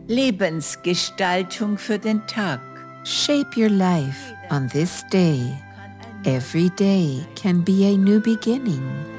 Lebensgestaltung für den Tag. Shape your life on this day. Every day can be a new beginning.